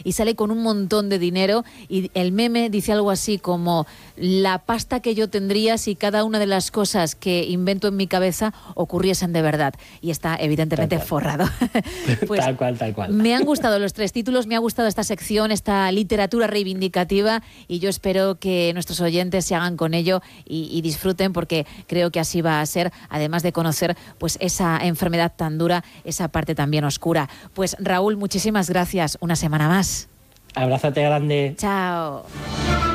y sale con un montón de dinero y el meme dice algo así como la pasta que yo tendría si cada una de las cosas que invento en mi cabeza ocurriesen de verdad. Y está evidentemente forrado. Pues, tal cual. Me han gustado los 3 títulos, me ha gustado esta sección, esta literatura reivindicativa, y yo espero que nuestros oyentes se hagan con ello y disfruten, porque creo que así va a ser, además de conocer pues esa enfermedad tan dura, esa parte también oscura. Pues Raúl, muchísimas gracias, una semana más. Abrázate grande. Chao.